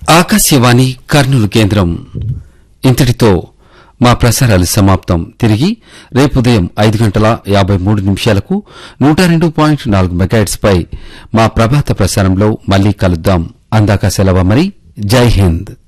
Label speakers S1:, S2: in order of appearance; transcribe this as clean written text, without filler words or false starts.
S1: ఆకాశవాణి కర్నూలు కేంద్రం ఇంతటితో మా ప్రసారాలు సమాప్తం. తిరిగి రేపు ఉదయం 5:53 102.4 మెగాహెర్ట్జ్ పై మా ప్రభాత ప్రసారంలో మళ్లీ కలుద్దాం. అందాక సెలవు. మరి జై హింద్.